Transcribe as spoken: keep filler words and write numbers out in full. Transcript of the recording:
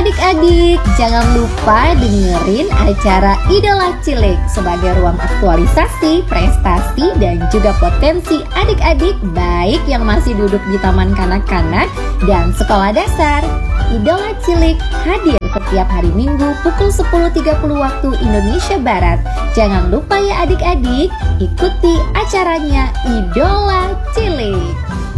adik-adik, jangan lupa dengerin acara Idola Cilik sebagai ruang aktualisasi, prestasi, dan juga potensi adik-adik baik yang masih duduk di taman kanak-kanak dan sekolah dasar. Idola Cilik hadir setiap hari Minggu pukul sepuluh tiga puluh waktu Indonesia Barat. Jangan lupa ya adik-adik, ikuti acaranya Idola Cilik.